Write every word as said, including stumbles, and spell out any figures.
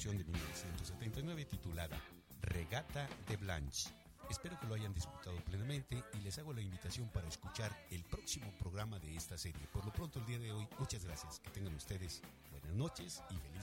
canción de mil novecientos setenta y nueve titulada Regata de Blanche. Espero que lo hayan disfrutado plenamente y les hago la invitación para escuchar el próximo programa de esta serie. Por lo pronto, el día de hoy, muchas gracias. Que tengan ustedes buenas noches y feliz